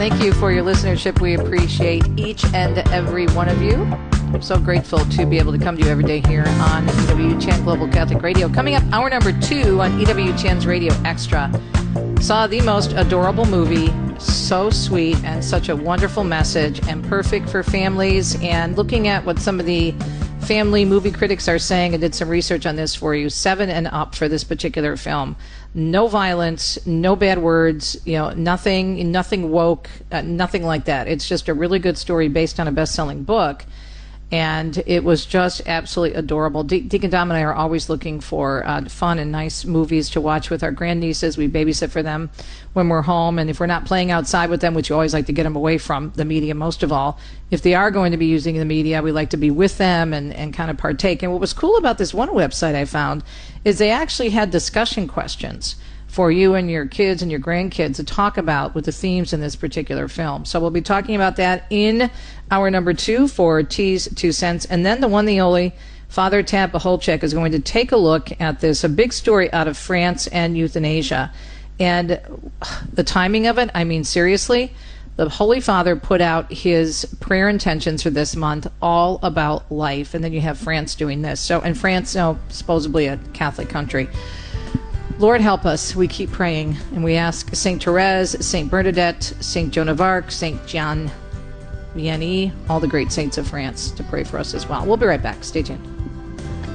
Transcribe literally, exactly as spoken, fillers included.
Thank you for your listenership. We appreciate each and every one of you. I'm so grateful to be able to come to you every day here on E W Chan Global Catholic Radio. Coming up, hour number two on E W Chan's Radio Extra. Saw the most adorable movie, so sweet and such a wonderful message and perfect for families. And looking at what some of the family movie critics are saying, I did some research on this for you, seven and up for this particular film. No violence, no bad words, you know, nothing, nothing woke, uh, nothing like that. It's just a really good story based on a best-selling book. And it was just absolutely adorable. De- Deacon Dom and I are always looking for uh, fun and nice movies to watch with our grandnieces. We babysit for them when we're home. And if we're not playing outside with them, which you always like to get them away from the media most of all, if they are going to be using the media, we like to be with them and, and kind of partake. And what was cool about this one website I found is they actually had discussion questions for you and your kids and your grandkids to talk about with the themes in this particular film. So we'll be talking about that in hour number two for T's Two Cents. And then the one, the only, Father Tad Pacholczyk is going to take a look at this, a big story out of France and euthanasia. And the timing of it, I mean, seriously, the Holy Father put out his prayer intentions for this month all about life. And then you have France doing this. So, and France, you know, supposedly a Catholic country. Lord help us. We keep praying, and we ask Saint Therese, Saint Bernadette, Saint Joan of Arc, Saint Jean Vianney, all the great saints of France to pray for us as well. We'll be right back. Stay tuned.